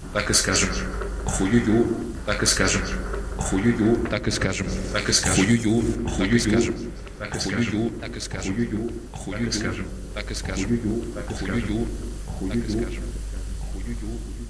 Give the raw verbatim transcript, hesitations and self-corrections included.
так и скажем. Хуюю, так и скажем. Хуюю, так и скажем. Так и скажем. Хуюю, хуюю, скажем. Так и скажем. Так и скажем. Хуюю, хуюю, скажем. Так и скажем. Хуюю, так и скажем. Хуюю, так и скажем. Хуюю.